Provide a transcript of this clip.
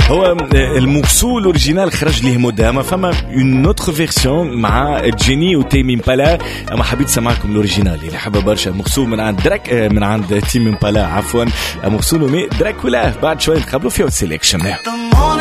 هو الموكسو الاوريجينال خرج ليه مده، ما فما اون اوتر فيرسيون مع جيني وتيم امبالا. اما حبيت سمعكم الاوريجينال اللي حابه برشا، موكسو من عند دراك من عند تيم امبالا عفوا، موكسو نومي دراكولا. بعد شوي نقابلوا في سيليكشن.